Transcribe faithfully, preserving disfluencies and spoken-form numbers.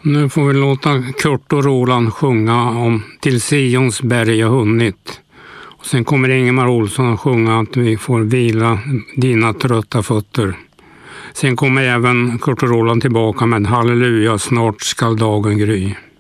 Nu får vi låta Kurt och Roland sjunga om Till Sions berg jag hunnit. Och sen kommer Ingemar Olsson att sjunga att vi får vila dina trötta fötter. Sen kommer även Kurt och Roland tillbaka med Halleluja, snart skall dagen gry.